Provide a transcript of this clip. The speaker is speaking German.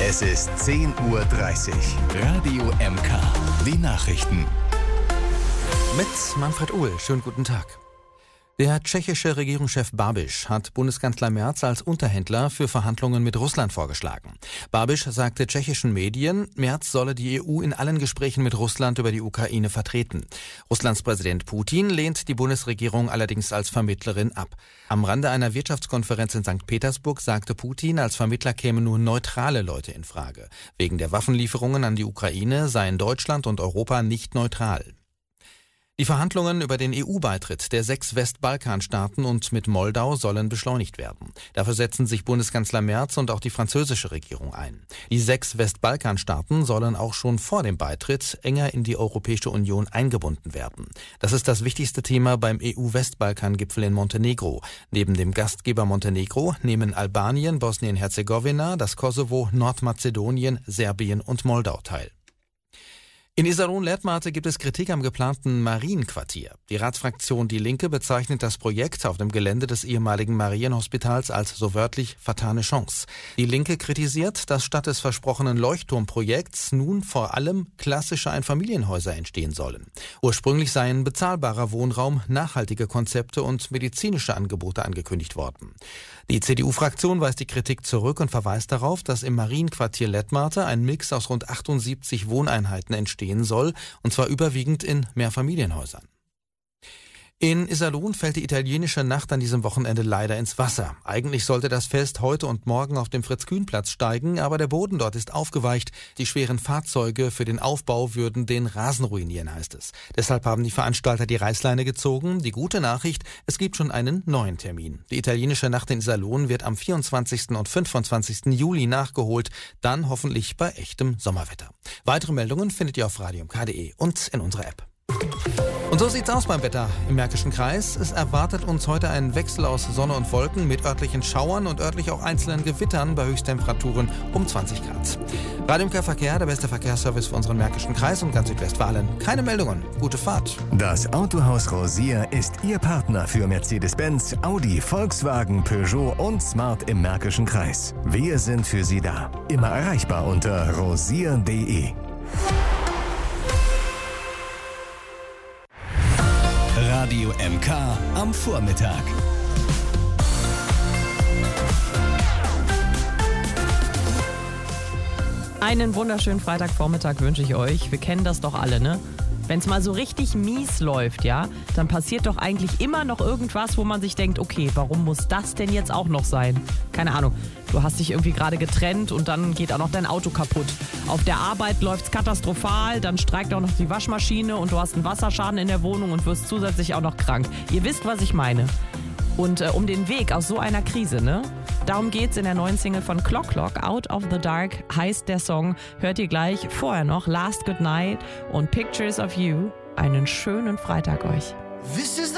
Es ist 10:30 Uhr. Radio MK. Die Nachrichten. Mit Manfred Uhl. Schönen guten Tag. Der tschechische Regierungschef Babiš hat Bundeskanzler Merz als Unterhändler für Verhandlungen mit Russland vorgeschlagen. Babiš sagte tschechischen Medien, Merz solle die EU in allen Gesprächen mit Russland über die Ukraine vertreten. Russlands Präsident Putin lehnt die Bundesregierung allerdings als Vermittlerin ab. Am Rande einer Wirtschaftskonferenz in St. Petersburg sagte Putin, als Vermittler kämen nur neutrale Leute in Frage. Wegen der Waffenlieferungen an die Ukraine seien Deutschland und Europa nicht neutral. Die Verhandlungen über den EU-Beitritt der 6 Westbalkanstaaten und mit Moldau sollen beschleunigt werden. Dafür setzen sich Bundeskanzler Merz und auch die französische Regierung ein. Die 6 Westbalkanstaaten sollen auch schon vor dem Beitritt enger in die Europäische Union eingebunden werden. Das ist das wichtigste Thema beim EU-Westbalkan-Gipfel in Montenegro. Neben dem Gastgeber Montenegro nehmen Albanien, Bosnien-Herzegowina, das Kosovo, Nordmazedonien, Serbien und Moldau teil. In Iserlohn-Lerthmate gibt es Kritik am geplanten Marienquartier. Die Ratsfraktion Die Linke bezeichnet das Projekt auf dem Gelände des ehemaligen Marienhospitals als so wörtlich vertane Chance. Die Linke kritisiert, dass statt des versprochenen Leuchtturmprojekts nun vor allem klassische Einfamilienhäuser entstehen sollen. Ursprünglich seien bezahlbarer Wohnraum, nachhaltige Konzepte und medizinische Angebote angekündigt worden. Die CDU-Fraktion weist die Kritik zurück und verweist darauf, dass im Marienquartier Lettmate ein Mix aus rund 78 Wohneinheiten entstehen soll, und zwar überwiegend in Mehrfamilienhäusern. In Iserlohn fällt die italienische Nacht an diesem Wochenende leider ins Wasser. Eigentlich sollte das Fest heute und morgen auf dem Fritz-Kühn-Platz steigen, aber der Boden dort ist aufgeweicht. Die schweren Fahrzeuge für den Aufbau würden den Rasen ruinieren, heißt es. Deshalb haben die Veranstalter die Reißleine gezogen. Die gute Nachricht, es gibt schon einen neuen Termin. Die italienische Nacht in Iserlohn wird am 24. und 25. Juli nachgeholt, dann hoffentlich bei echtem Sommerwetter. Weitere Meldungen findet ihr auf radiomk.de und in unserer App. Und so sieht's aus beim Wetter im Märkischen Kreis. Es erwartet uns heute ein Wechsel aus Sonne und Wolken mit örtlichen Schauern und örtlich auch einzelnen Gewittern bei Höchsttemperaturen um 20 Grad. Radio MK Verkehr, der beste Verkehrsservice für unseren Märkischen Kreis und ganz Südwestfalen. Keine Meldungen. Gute Fahrt. Das Autohaus Rosier ist Ihr Partner für Mercedes-Benz, Audi, Volkswagen, Peugeot und Smart im Märkischen Kreis. Wir sind für Sie da. Immer erreichbar unter rosier.de. Radio MK am Vormittag. Einen wunderschönen Freitagvormittag wünsche ich euch. Wir kennen das doch alle, ne? Wenn es mal so richtig mies läuft, ja, dann passiert doch eigentlich immer noch irgendwas, wo man sich denkt, okay, warum muss das denn jetzt auch noch sein? Keine Ahnung, du hast dich irgendwie gerade getrennt und dann geht auch noch dein Auto kaputt. Auf der Arbeit läuft's katastrophal, dann streikt auch noch die Waschmaschine und du hast einen Wasserschaden in der Wohnung und wirst zusätzlich auch noch krank. Ihr wisst, was ich meine. Und um den Weg aus so einer Krise, ne? Darum geht's in der neuen Single von Clock Clock, Out of the Dark heißt der Song. Hört ihr gleich, vorher noch Last Good Night und Pictures of You. Einen schönen Freitag euch.